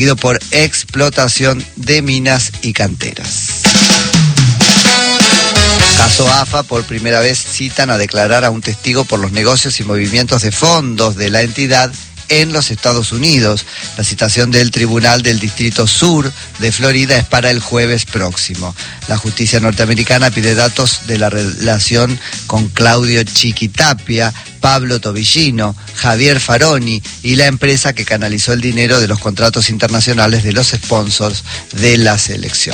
por explotación de minas y canteras. Caso AFA, por primera vez citan a declarar a un testigo por los negocios y movimientos de fondos de la entidad en los Estados Unidos. La citación del Tribunal del Distrito Sur de Florida es para el jueves próximo. La justicia norteamericana pide datos de la relación con Claudio Chiquitapia, Pablo Tobillino, Javier Faroni y la empresa que canalizó el dinero de los contratos internacionales de los sponsors de la selección.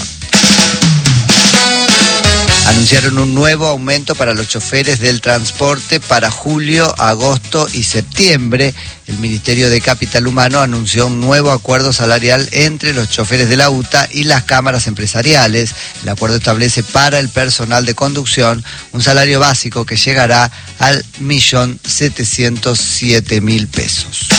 Anunciaron un nuevo aumento para los choferes del transporte para julio, agosto y septiembre. El Ministerio de Capital Humano anunció un nuevo acuerdo salarial entre los choferes de la UTA y las cámaras empresariales. El acuerdo establece para el personal de conducción un salario básico que llegará al 1.707.000 pesos.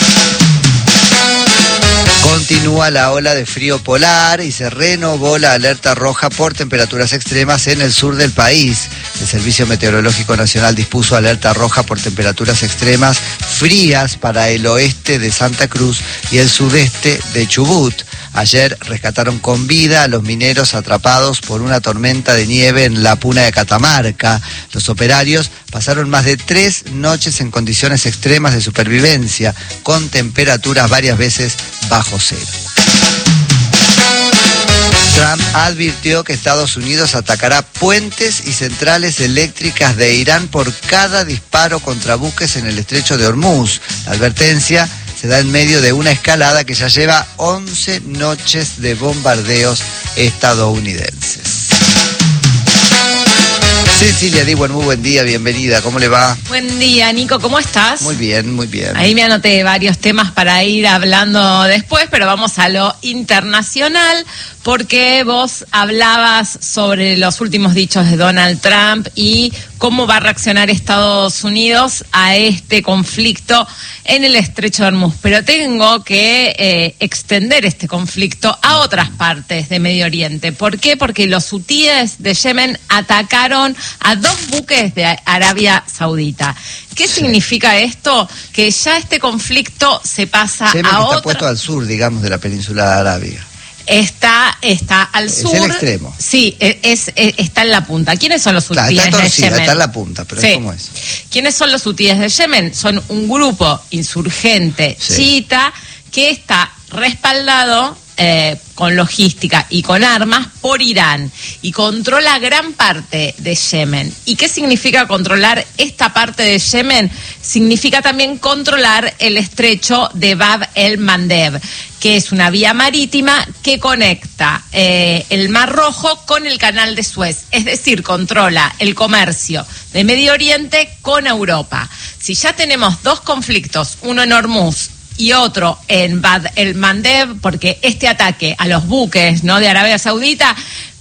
Continúa la ola de frío polar y se renovó la alerta roja por temperaturas extremas en el sur del país. El Servicio Meteorológico Nacional dispuso alerta roja por temperaturas extremas frías para el oeste de Santa Cruz y el sudeste de Chubut. Ayer rescataron con vida a los mineros atrapados por una tormenta de nieve en la Puna de Catamarca. Los operarios pasaron más de 3 noches en condiciones extremas de supervivencia, con temperaturas varias veces bajo cero. Trump advirtió que Estados Unidos atacará puentes y centrales eléctricas de Irán por cada disparo contra buques en el estrecho de Hormuz. La advertencia se da en medio de una escalada que ya lleva 11 noches de bombardeos estadounidenses. Cecilia Diwan, muy buen día, bienvenida, ¿cómo le va? Buen día, Nico, ¿cómo estás? Muy bien, muy bien. Ahí me anoté varios temas para ir hablando después, pero vamos a lo internacional, porque vos hablabas sobre los últimos dichos de Donald Trump y cómo va a reaccionar Estados Unidos a este conflicto en el estrecho de Hormuz. Pero tengo que extender este conflicto a otras partes de Medio Oriente. ¿Por qué? Porque los hutíes de Yemen atacaron a 2 buques de Arabia Saudita. ¿Qué significa esto? Que ya este conflicto se pasa Yemen a está otro... puesto al sur, digamos, de la península de Arabia. Está al sur. Es el extremo. Sí, está en la punta. ¿Quiénes son los hutíes de Yemen? Está en la punta, pero sí. es como es. ¿Quiénes son los hutíes de Yemen? Son un grupo insurgente chiita que está respaldado con logística y con armas por Irán y controla gran parte de Yemen. ¿Y qué significa controlar esta parte de Yemen? Significa también controlar el estrecho de Bab el-Mandeb, que es una vía marítima que conecta el Mar Rojo con el Canal de Suez. Es decir, controla el comercio de Medio Oriente con Europa. Si ya tenemos 2 conflictos, uno en Hormuz y otro en Bab el-Mandeb, porque este ataque a los buques, ¿no?, de Arabia Saudita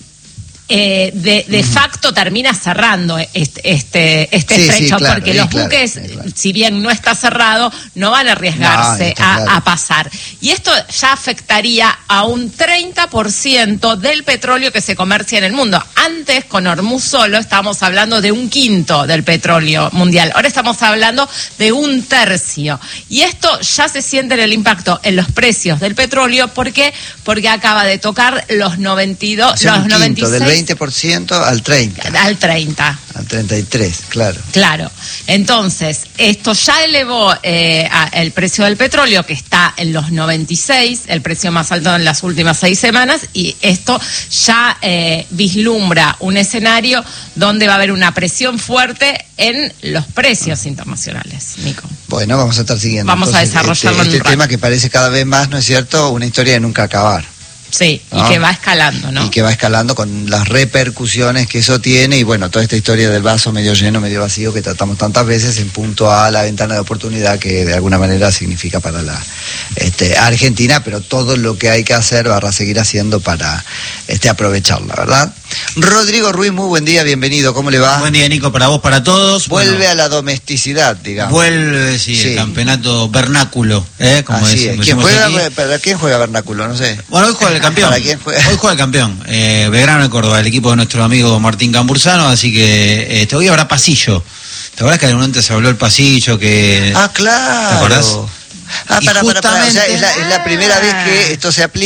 de facto termina cerrando este estrecho, claro, porque los buques, claro, si bien no está cerrado, no van a arriesgarse a pasar. Y esto ya afectaría a un 30% del petróleo que se comercia en el mundo. Antes, con Hormuz solo, estábamos hablando de 1/5 del petróleo mundial. Ahora estamos hablando de 1/3. Y esto ya se siente en el impacto en los precios del petróleo. ¿Por qué? Porque acaba de tocar los 92, o sea, los 96... 20% al 30. Al 30. Al 33, claro. Claro. Entonces, esto ya elevó el precio del petróleo, que está en los 96, el precio más alto en las últimas 6 semanas, y esto ya vislumbra un escenario donde va a haber una presión fuerte en los precios internacionales, Nico. Bueno, vamos a estar siguiendo. Vamos a desarrollarlo en un rato. Tema que parece cada vez más, ¿no es cierto?, una historia de nunca acabar. Sí, ¿no? Y que va escalando, ¿no? Y que va escalando con las repercusiones que eso tiene, y bueno, toda esta historia del vaso medio lleno, medio vacío, que tratamos tantas veces en punto a la ventana de oportunidad que de alguna manera significa para la Argentina, pero todo lo que hay que hacer va a seguir haciendo para aprovecharla, ¿verdad? Rodrigo Ruiz, muy buen día, bienvenido, ¿cómo le va? Buen día, Nico, para vos, para todos. Vuelve a la domesticidad, digamos. Vuelve, sí, el campeonato vernáculo, como así es. ¿Para quién juega vernáculo? No sé. Bueno, hoy juega el campeón. ¿Para quién juega? Hoy juega el campeón. Belgrano de Córdoba, el equipo de nuestro amigo Martín Cambursano, así que hoy habrá pasillo. ¿Te acuerdas que antes se habló el pasillo? Claro. ¿Te acordás? O sea, es la primera vez que esto se aplica.